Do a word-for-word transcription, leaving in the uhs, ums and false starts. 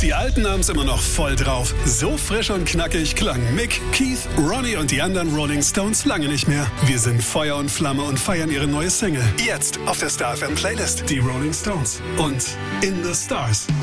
Die Alten haben's immer noch voll drauf. So frisch und knackig klangen Mick, Keith, Ronnie und die anderen Rolling Stones lange nicht mehr. Wir sind Feuer und Flamme und feiern ihre neue Single. Jetzt auf der Star F M Playlist. Die Rolling Stones und In the Stars.